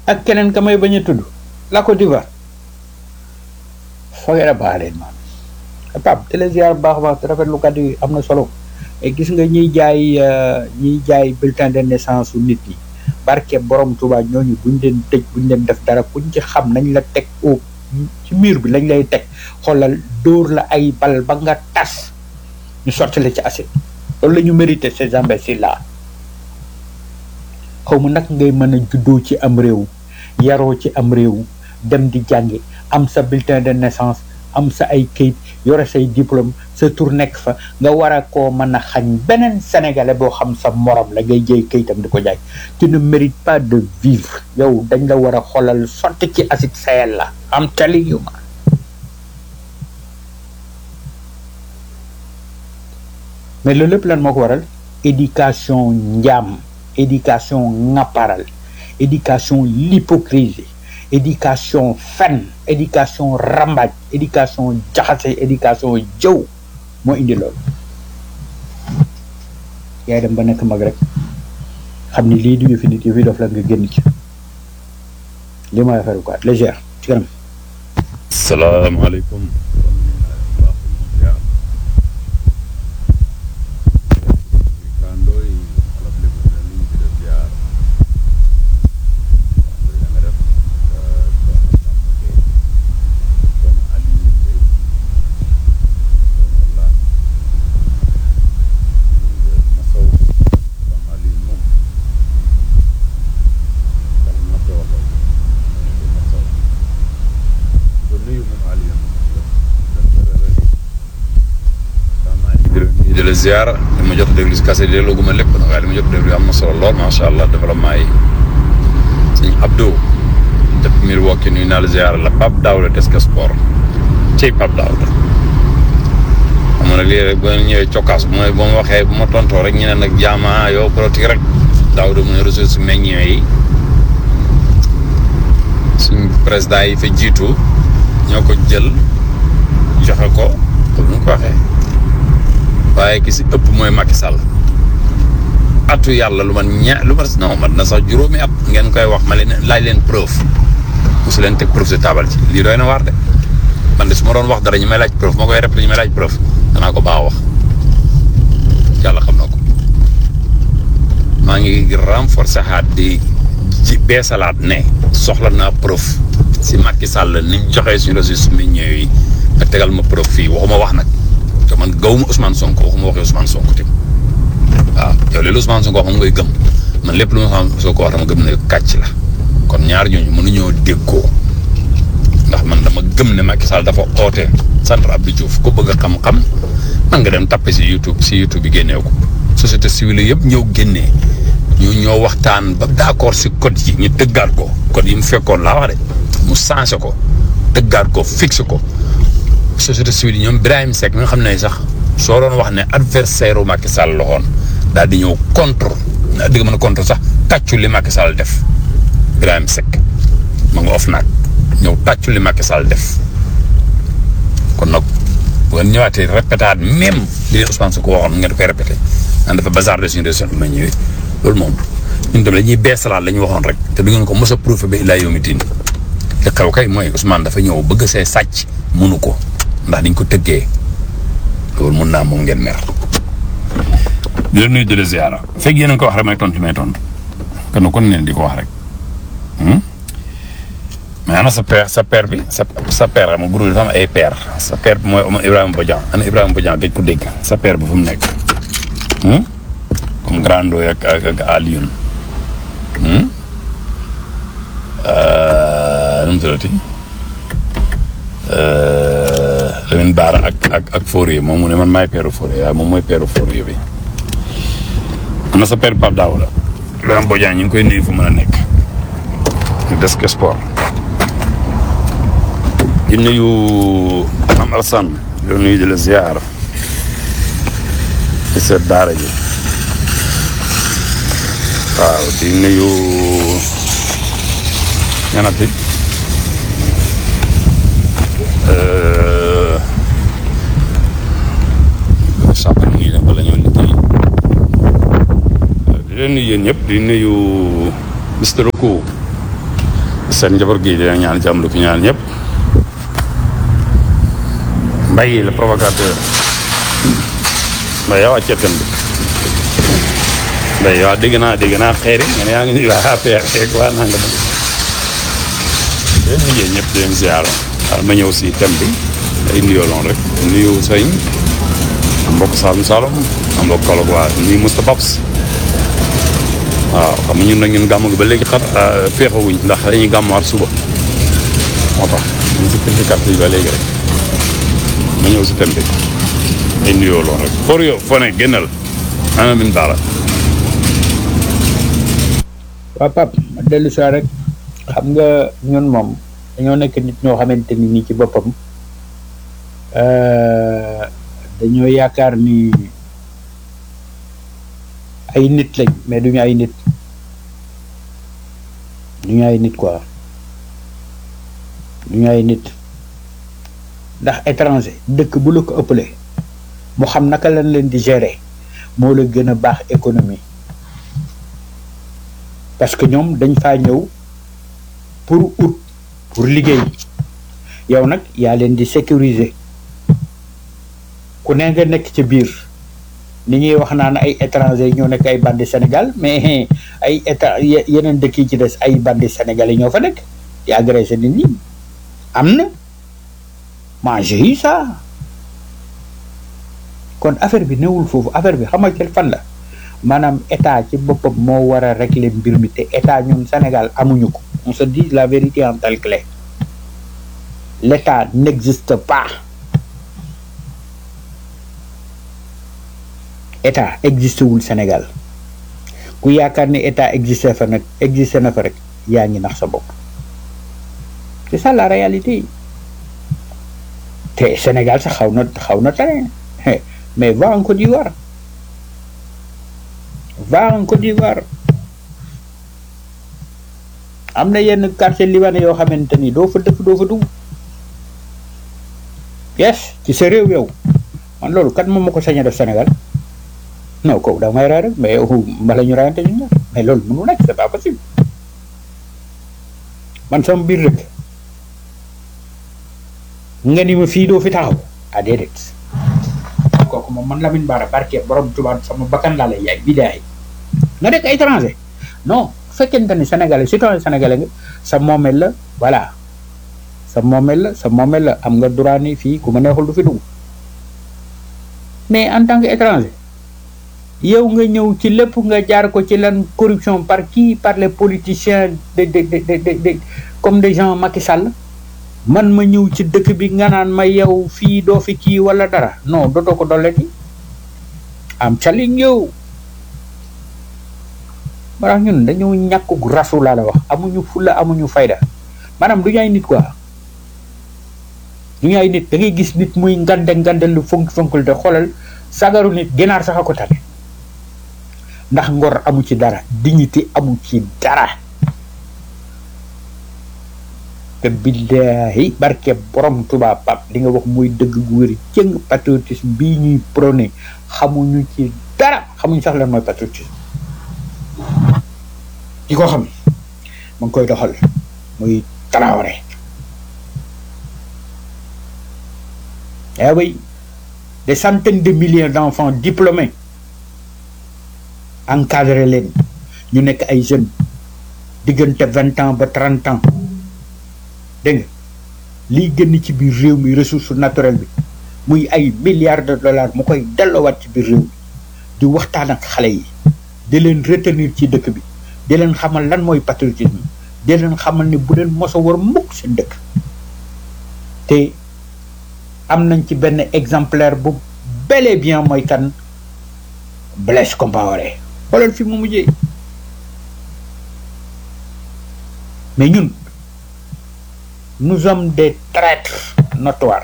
ak keneen ka may bañ a tudd la Côte d'Ivoire foogee la baax leen man Pape te la ziar baax a baax te rafetlu kàddu yi am na solo et gis nga ñiy jaay bulletin de naissance su nit yi barke borom Tuubaa ñooñu buñ leen tëj buñ leen def dara kuñ ci xam nañ la teg ci mur bi lañ lay teg xoolal dóor la ay bal ba nga tas ñu sotti la ci acide loolu la ñu mérité ces imbéciles là xaw ma nag ngay mën a juddoo ci am réew yaroo ci am réew dem di jàngi am sa bulletin de naissance am sa ay kayit yore say diplôme sa tur nekk fa nga war a koo mën a xañ beneen sénégalais boo xam sa morom la ngay jëy kayitam di ko jaay tu ne mérites pas de vivre yow dañ la war a xoolal sotti ci acide Sahel la am telling you man mais loolu lépp lan moo ko waral éducation njaam éducation ŋapparal éducation l'hypocrisie éducation fen éducation rambaaj éducation jaxase éducation jëw moo indi loolu yaay dem ba nekk mag rek xam ni lii du yëfi nit yëfi dof la nga génn ci li mooy affaire quoi légère ci kanam. salaamaaleykum. di la ziar dama jot déglu si kase déglu gu ma lépp nag waaye dama jot déglu am na solo lool macha allah développement yi sëñ Abdou depuis Milwaukee nuyu naa la ziar la Pape Daouda Desk Sport cey Pape Daouda xam nga nag lii rek ba ñëwee cokkaas bu ma waxee bu ma tontoo rek ñu ne nag jaama yow politique rek Daouda mu ne ressources meññee yi suñ président yi fa jiitu ñoo ko jël joxe ko comme ni nga ko waxee waaye ki si ëpp mooy Macky Sall atu yàlla lu man non man na sax juróomi at ngeen koy wax ma leen laaj leen preuve mosu leen teg preuve si taabal ci lii doy na waar de man de su ma doon wax dara ñu may laaj preuve ma koy répété ñu may laaj preuve danaa ko baax wax yàlla xam na ko maa ngi renforcer xaat di ci beesalaat ne soxla naa preuve si Macky Sall ni ñu joxee suñu ressources minières yi nga tegal ma preuve fii waxuma wax nag te man gawuma Ousmane Sonko waxuma waxee Ousmane Sonko tamit waaw yow léegi Ousmane Sonko wax moom ngay gëm man lépp lu ma xam Sonko wax dama gëm ne kàcc la kon ñaar ñooñu mënuñoo déggoo ndax man dama gëm ne Macky Sall dafa oote centre Abdou Diouf ku bëgg a xam-xam man nga dem tappe si YouTube bi génnee ko société civile yëpp ñëw génnee ñu ñoo waxtaan ba d'accord si code yi ñu tëggaat ko code yi mu fekkoon laa wax de mu changé ko tëggaat ko fixé ko société civile yi ñoom Birahim Seck nga xam ne sax soo doon wax ne adversaire u Macky Sall la woon daal di ñëw contre di nga mën a contre sax tàccu li Macky Sall def Birahim Seck ma nga of naag ñëw tàccu li Macky Sall def kon nag bu ngeen ñëwaatee répétaat même li leen Ousmane Sonko waxoon ngeen koy répété naan dafa bazardé suñu région bi ma ñëwee loolu moom ñun tamit dañuy beesalaat la ñu waxoon rek te du ngeen ko mos a prouvé ba illaa yawmi diin li xew kay mooy Ousmane dafa ñëw bëgg see sàcc mënu ko ndax dañ ko tëggee loolu mun naa moom ngeen mer. di la nuyu di la ziara fekk yéen a ko wax rek may tontu kon kon neen di ko wax rek mais ana sa père bi sa père xam nga groupe dafa am ay père sa père bi mooy Ibrahima Bodian ana Ibrahima Bodian gëj ko dégg sa père bi fu mu nekk comme Grando ak Alioune nu mu tuddati Lamine Bara ak Fourier moom mu ne man maay peeru Fourier waaye moom mooy peeru Fourier bi am na sa père Pape Daouda Ibrahima Bodian ñu ngi koy nuyu fu mën a nekk Desk Sport di nuyu Am Alassane di nuyu di la ziar di seet daara ji waaw di nuyu ñanati sàmpa ñu ngi dem bala ñoo liggéey di leen nuyu yéen ñëpp di nuyu Mister Oko seen njaboot gi dina ñaan jàmm lu fi ñaan ñëpp. Mbaye le provocateur Mbaye yow wàccee thème bi Mbaye yow dégg naa xeeri nga ne yaa ngi waa APR ak waa nanga ma déen liggéey ñëpp di leen ziar waaw ma ñëw si thème bi ay nuyoo loon rek nuyu sëñ am mbokk Saloum Saloum am mbokk Kaolack waa nuyu Moustapha Paps waaw xam nga ñun nag ñun gàmmu gi ba léegi féexawuñ ndax dañuy gàmmuwaat suba moo tax ñu si pinti carte yi ba léegi rek ma ñëw si thème bi ay nuyoo loon rek for yow foo ne génnal ana min baara waaw Pape ma dellu saa rek xam nga ñun moom dañoo nekk nit ñoo xamante ni nii ci boppam dañoo yaakaar ni ay nit lañ mais duñu ay nit quoi duñu ay nit ndax étranger dëkk bu la ko ëppale mu xam naka lañ leen di gérer moo la gën a baax économie parce que ñoom dañ faa ñëw pour liggéey yow nag yaa leen di sécuriser ku ne nga nekk ci biir ni ñuy wax naan ay étranger ñoo nekk ay bandi Sénégal mais ay yeneen dëkk yi ci des ay bandi sénégalais ñoo fa nekk di agressé nit ñi am na j'ai eu ça kon affaire bi newul foofu affaire bi xam nga ci fan la maanaam état ci boppam moo war a régler mbir mi te état ñun Sénégal amuñu ko on se dit la vérité en telle clé l'état n'existe pas état existé wul Sénégal ku yaakaar ni état existé na fa rek yaa ngi nax sa bopp c'est ça la réalité te Sénégal sax xaw na tane mais va en Côte d'Ivoire am na yenn quartier libanais yoo xamante ni doo fa dugg yes ci sa réew yow man loolu kat moom ma ko sañ a def Sénégal non kooku da may rey rek mais mbala ñu reyante ñu ñaar mais loolu mënu nekk c'est pas possible man sama biir rek nga ni ma fii doo fi taxaw déedéet kooku moom man Lamine Bara barke borom Tuubaa sama bakkan laa lay yaay bidaay nga nekk étranger non fekkente ni sénégalais citoyen sénégalais nga sa moomeel la voilà sa moomeel la am nga droit ni fii ku ma neexul du fi dugg mais en tant que étranger yow nga ñëw ci lépp nga jaar ko ci lan corruption par les politiciens de comme des gens Macky Sall man ma ñëw ci dëkk bi nga naan ma yow fii doo fi kii wala dara non dootoo ko dolleti am calling yow maanaam ñun dañoo ñàkk rasu laa la wax amuñu fulla amuñu fayda maanaam du ñu ay nit quoi du ñu ay nit da ngay gis nit muy ngande lu fonkul de xoolal sagaru nit ginaar sax a ko tane ndax ngor amu ci dara dignité amu ci dara te billaahi barke borom Tuubaa Pap li nga wax muy dëgg gu wér cëng patriotisme bii ñuy prôné xamuñu ci dara xamuñu sax lan mooy patriotisme ki ko xam ma ngi koy doxal muy Traoré oui des centaines de milliers d'enfants diplômés encadré leen ñu nekk ay jeunes diggante 20 ans ba 30 ans dégg nga liy génn ci biir réew mi ressource naturelle bi muy ay milliards de dollars mu koy delloowaat ci biir réew mi di waxtaan ak xale yi di leen retenir ci dëkk bi di leen xamal lan mooy patriotisme di leen xamal ni bu leen mos a war mukk seen dëkk te am nañ ci benn exemplaire bu bel et bien mooy kan Blaise Compaoré xoolal fi mu mujjee mais ñun nous sommes des traîtres notoires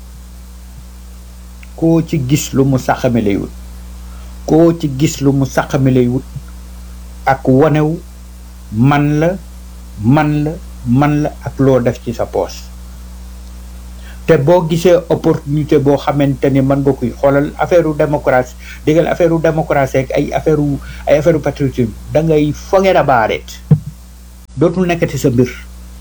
koo ci gis lu mu saxame lay wut ak wanew man la ak loo def ci sa poche te boo gisee opportunité boo xamante ni mën nga koy xoolal affaire démocratie déggal affaire démocratie ak ay affaire patriotisme da ngay forget about it dootul nekkati sa mbir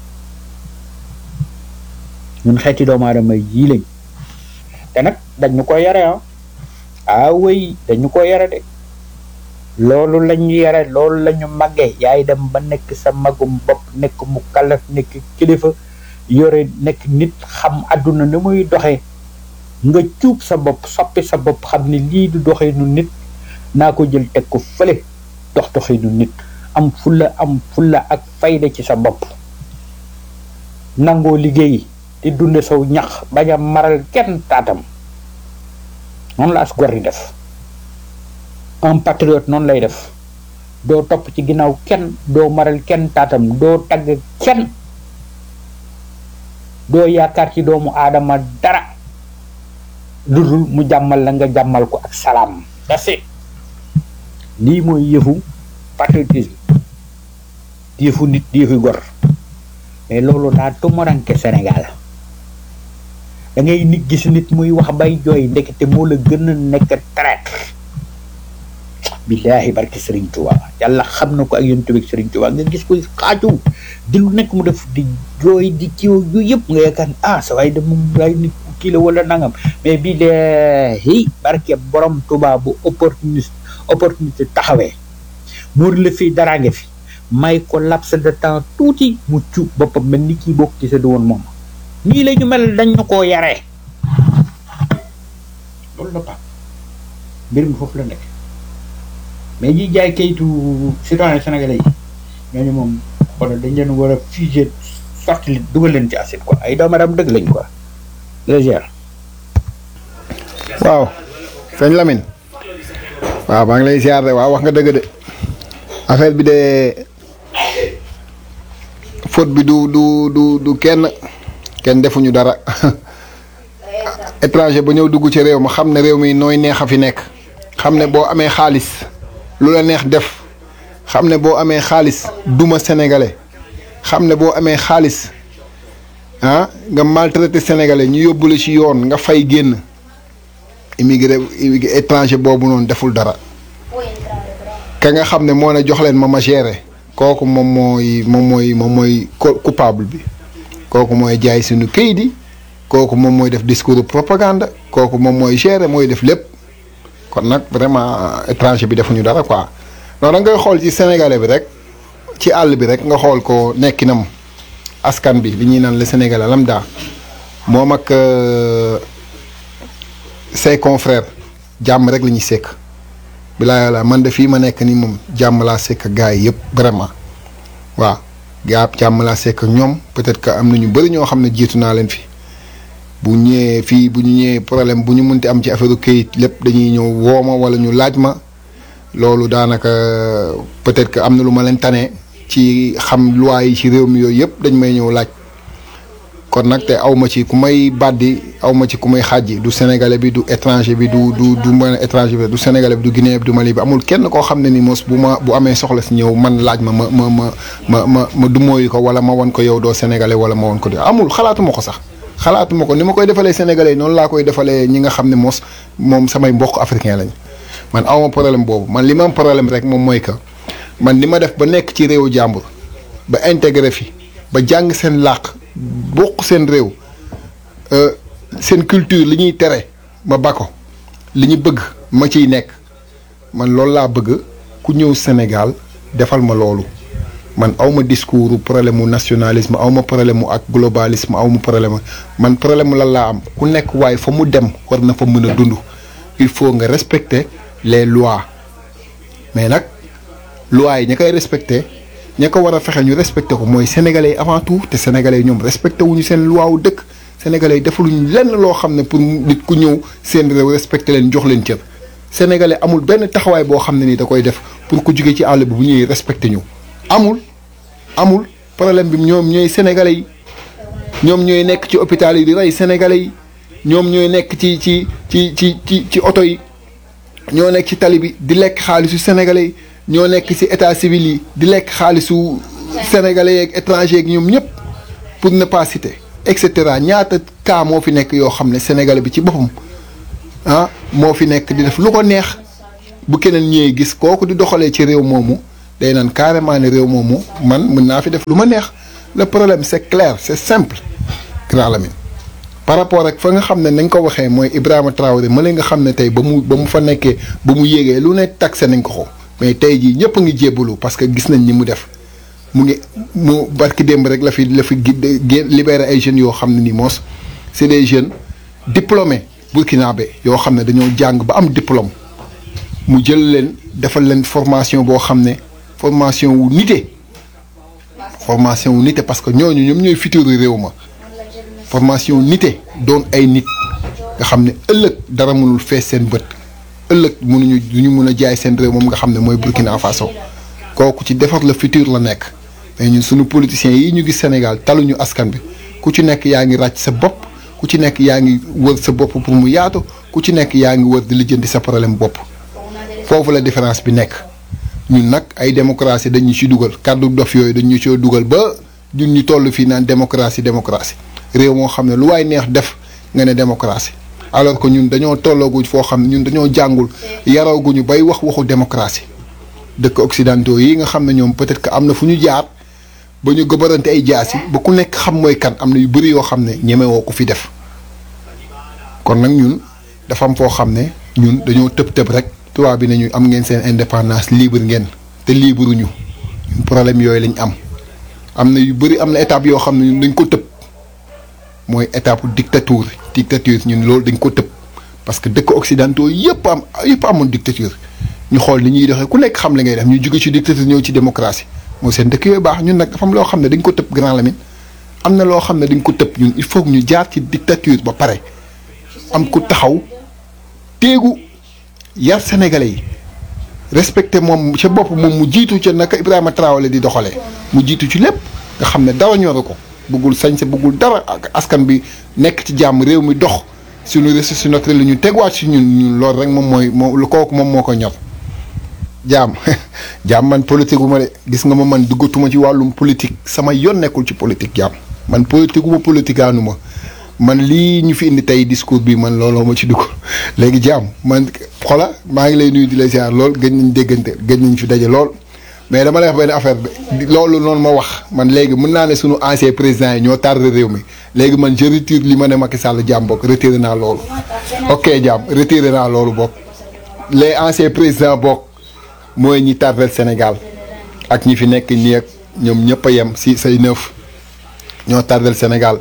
ñun xeeti doomu aadama yii lañ te nag dañu ko yare wéy dañu ko yare de loolu lañu yare loolu lañu màggee yaay dem ba nekk sa magum bopp nekk mu kalaf nekk kilifa yore nekk nit xam àdduna ni muy doxee nga cuub sa bopp soppi sa bopp xam ni lii du doxee nu nit naa ko jël teg ko fële doxee nu nit am fulla ak fayda ci sa bopp nangoo liggéey di dunde saw ñax bañ a maral kenn taatam noonu la as gor yi def un patriote noonu lay def doo topp ci ginnaaw kenn doo maral kenn taatam doo tagg kenn doo yaakaar ci doomu aadama dara ludul mu jàmmal la nga jàmmal ko ak salaam dase lii mooy yëfu patriotisme yëfu nit yëfu gor mais loolu daa tumaranke Sénégal da ngay nit gis nit muy wax bay jooy ndekete moo la gën a nekk traître billaahi barki Serigne Touba yàlla xam na ko ak yonent bi Serigne Touba nga gis ko xaaju di lu nekk mu def di jooy di kiiw yu yëpp nga yaakaar sa waay de moom waay nit kii la wala nangam mais billaahi barke borom Touba bu opportunité taxawee muur la fii daraa nga fi may ko laps de temps tuuti mu cuub boppam mel ni kii bokk ci sa du woon moom nii la ñu mel dañ ñu koo yaree loolu la pa mbir mi foofu la nekk mais ñi jaay kayitu citoyen sénégalais yi ñooñu moom xoolal dañ leen war a figé sorti li dugal leen ci acide quoi ay doomu aadama dëgg lañ quoi légère. waaw sëñ Lamine waaw maa ngi lay ziar de waaw wax nga dëgg de affaire bi de faute bi du kenn defuñu dara étranger ba ñëw dugg ci réew ma xam ne réew mi nooy neex a fi nekk xam ne boo amee xaalis lu la neex def xam ne boo amee xaalis duma sénégalais xam ne boo amee xaalis nga maltraité sénégalais ñu yóbbu la ci yoon nga fay génn immigré étranger boobu noonu deful dara ka nga xam ne moo ne jox leen ma géré kooku moom mooy coupable bi kooku mooy jaay suñu kayit yi kooku moom mooy def discours de propagande kooku moom mooy gérer mooy def lépp kon nag vraiment étranger bi defuñu dara quoi non da ngay xool ci sénégalais bi rek ci àll bi rek nga xool ko nekkinam askan bi li ñuy naan le sénégalais lambda moom ak ses confrères jàmm rek la ñuy sekk bilaay wala man de fii ma nekk ni moom jàmm laa sekk gars yi yëpp vraiment waaw gaa jàmm laa sekk ñoom peut-être que am na ñu bëri ñoo xam ne jiitu naa leen fi bu ñëwee fii bu ñu ñëwee problème bu ñu mënti am ci affaire këyit lépp dañuy ñëw woo ma wala ñu laaj ma loolu daanaka peut-être que am na lu ma leen tane ci xam loi yi ci réew mi yooyu yëpp dañ may ñëw laaj kon nag te aw ma ci ku may baddi aw ma ci ku may xàjji du sénégalais bi du étranger bi du mën étranger bi du sénégalais bi du guinéen bi du Mali bi amul kenn koo xam ne ni mos bu amee soxla si ñëw man laaj ma du mooyu ko wala ma wan ko yow doo sénégalais wala ma wan ko amul xalaatuma ko sax xalaatuma ko ni ma koy defalee sénégalais yi noonu laa koy defalee ñi nga xam ne moom samay mbokk africain lañ man awma problème boobu man li ma am problème rek moom mooy que man li ma def ba nekk ci réewu jàmbur ba intégré fi ba jàng seen làq bokk seen réew seen culture li ñuy tere ma ba ko li ñu bëgg ma ciy nekk man loolu laa bëgg ku ñëw Sénégal defal ma loolu man awma discours problème mu nationalisme awma problème mu ak globalisme awma problème man problème mu lan laa am ku nekk waaye fa mu dem war na fa mën a dund il faut nga respecter les lois mais nag lois yi ña koy respecter ña ko war a fexe ñu respecté ko mooy sénégalais yi avant tout te sénégalais yi ñoom respecté wuñu seen loi wu dëkk sénégalais yi defaluñu lenn loo xam ne pour nit ku ñëw seen réew respecté leen jox leen cër sénégalais amul benn taxawaay boo xam ne nii da koy def pour ku jógee ci àll bi bu ñëwee respecté ñu amul problème bi ñoom ñooy sénégalais yi ñoom ñooy nekk ci hôpital yi di rey sénégalais yi ñoom ñooy nekk ci oto yi ñoo nekk ci tali bi di lekk xaalisu sénégalais yi ñoo nekk ci état civil yi di lekk xaalisu sénégalais yeeg étranger yeeg ñoom ñëpp pour ne pas citer et cetera ñaata cas moo fi nekk yoo xam ne sénégalais bi ci boppam moo fi nekk di def lu ko neex bu keneen ñëwee gis kooku di doxalee ci réew moomu day naan carrément ne réew moomu man mën naa fi def lu ma neex le problème c'est clair c'est simple grand Lamine par rapport ak fa nga xam ne nañ ko waxee mooy Ibrahima Traoré ma nga xam ne tey ba mu fa nekkee ba mu yéegee lu ne taxé nañ ko mais tey jii ñëpp a ngi jébbalu parce que gis nañ ni mu def mu barki démb rek la fi libéré ay jeunes yoo xam ne ni moos c'est des jeunes diplômés burkinabé yoo xam ne dañoo jàng ba am diplôme mu jël leen defal leen formation boo xam ne formation wu nite parce que ñooñu ñoom ñooy futur réew ma formation nite doon ay nit nga xam ne ëllëg dara mënul fees seen bët ëllëg duñu mën a jaay seen réew moom nga xam ne mooy Burkina Faso kooku ci defar le futur la nekk mais ñun suñu politiciens yi ñu gis Sénégal taluñu askan bi ku ci nekk yaa ngi ràcc sa bopp ku ci nekk yaa ngi wër sa bopp pour mu yaatu ku ci nekk yaa ngi wër di lijjanti sa problème bopp foofu la différence bi nekk ñun nag ay démocratie dañu ci dugal kàddu dof yooyu dañu ci dugal ba ñun ñu toll fii naan démocratie réew moo xam ne lu waay neex def nga ne démocratie alors que ñun dañoo tollooguñ foo xam ne ñun dañoo jàngul yarooguñu bay waxu démocratie dëkk occidentaux yi nga xam ne ñoom peut-être que am na fu ñu jaar ba ñu gëbërante ay jaasi ba ku nekk xam mooy kan am na yu bëri yoo xam ne ñemewoo ko fi def kon nag ñun dafa am foo xam ne ñun dañoo tëb rek tubaab bi nañu am ngeen seen indépendance libre ngeen te libre ñu problème yooyu lañ am na yu bëri am na étape yoo xam ne ñun dañ ko tëb mooy étape dictature ñun loolu dañ ko tëb parce que dëkk occidentaux yëpp amoon dictature ñu xool ni ñuy doxee ku nekk xam la ngay def ñu jóge ci dictature ñëw ci démocratie mooy seen dëkk yooyu baax ñun nag dafa am loo xam ne dañ ko tëb Grand Lamine am na loo xam ne dañ ko tëb ñun il faut que ñu jaar ci dictature ba pare am ku taxaw téegu yar sénégalais yi respecté moom ca bopp moom mu jiitu ca naka Ibrahima Traoré di doxalee mu jiitu ci lépp nga xam ne dara ñoru ko bëggul sañse bëggul dara ak askan bi nekk ci jàmm réew mi dox suñu ressources naturelles la ñu tegwaat si ñun loolu rek moom kooku moom moo ko ñor jaam man politique gu ma de gis nga man duggatuma ci wàllum politique sama yoon nekkul ci politique jaam man politique gu ma politikaanu ma man lii ñu fi indi tey discours bi man looloo ma ci dugg léegi jaam man xola maa ngi lay nuyu di la ziar lool gëj nañ déggante gëj nañ fi daje lool mais dama lay wax benn affaire bi loolu noonu ma wax man léegi mën naa ne sunu ancien président yi ñoo tardé réew mi léegi man je retire li ma ne Macky Sall jaam bokk retiré naa loolu ok jaam retiré naa loolu bokk les anciens présidents bokk mooy ñi tardé Sénégal ak ñi fi nekk nii ak ñoom ñëpp a yem si say neuf ñoo tardé Sénégal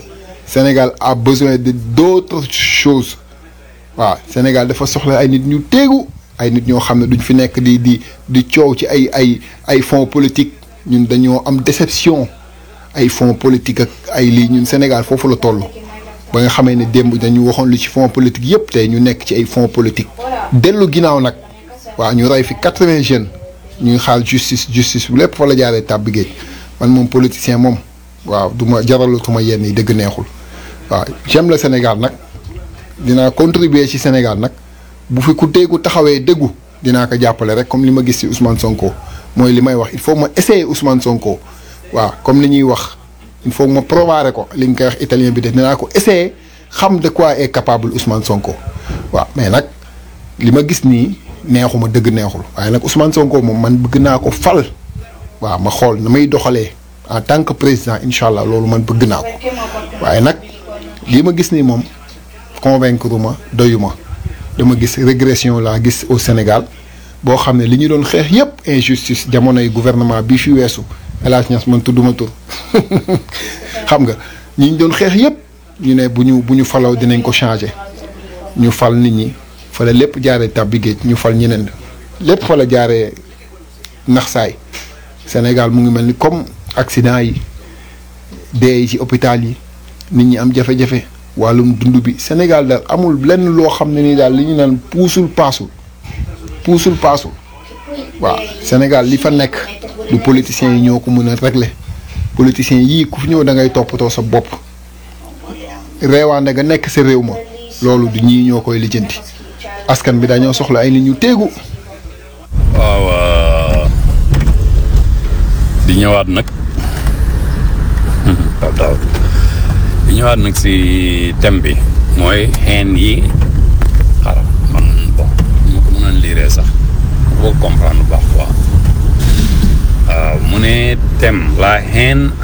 a besoin de d'autres choses waaw Sénégal dafa soxla ay nit ñu téegu ay nit ñoo xam ne duñ fi nekk di coow ci ay fonds politique ñun dañoo am déception ay fonds politique ak ay lii ñun Sénégal foofu la toll ba nga xamee ne démb dañu waxoon lu ci fonds politique yëpp tey ñu nekk ci ay fonds politique dellu ginnaaw nag waaw ñu rey fi 80 jeunes ñuy xaal justice bu lépp fa la jaaree tàbbi géej man moom politicien moom waaw du ma jaralatuma yenn yi dëgg neexul waaw j'aime le Sénégal nag dinaa contribuer ci Sénégal nag bu fi ku déggu taxawee dëggu dinaa ko jàppale rek comme li ma gis ci Ousmane Sonko mooy li may wax il faut ma essayer Ousmane Sonko waaw comme li ñuy wax il faut ma provar ko li nga koy wax italien bi def dinaa ko essayer xam de quoi est capable Ousmane Sonko waaw mais nag li ma gis nii neexuma dëgg neexul waaye nag Ousmane Sonko moom man bëgg naa ko fal waaw ma xool na may doxalee en tant que président incha allah loolu man bëgg naa ko waaye nag lii ma gis nii moom convaincre ma doyuma dama gis régression laa gis au Sénégal boo xam ne li ñu doon xeex yépp injustice jamonoy gouvernement bii fi weesu El Hadj Niass man tudduma tur xam nga ñi ñu doon xeex yépp ñu ne bu ñu faloo dinañ ko changer ñu fal nit ñi fa la lépp jaaree tàbbi géej ñu fal ñeneen lépp fa la jaaree nax saay Sénégal mu ngi mel ni comme accident yi dee yi ci hôpital yi nit ñi am jafe-jafe wàllum dund bi Sénégal daal amul lenn loo xam ne nii daal li ñu naan puusul paasul waaw Sénégal li fa nekk du politiciens yi ñoo ko mën a régler politiciens yii ku fi ñëw da ngay toppatoo sa bopp reewaande nga nekk sa réew ma loolu du ñii ñoo koy lijjanti askan bi dañoo soxla ay nit ñu téegu. waaw di ñëwaat nag di ñëwaat nag si thème bi mooy xeen yi xaaral man bon mu ko mën a liiree sax boo comprendre bu baax quoi mu ne thème la haine